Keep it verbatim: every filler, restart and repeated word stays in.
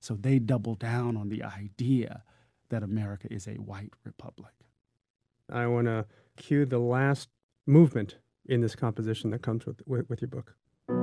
So they double down on the idea that America is a white republic. I want to cue the last movement in this composition that comes with, with, with your book.